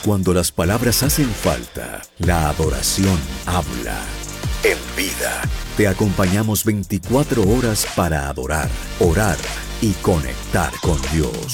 Cuando las palabras hacen falta, la adoración habla. En Vida, te acompañamos 24 horas para adorar, orar y conectar con Dios.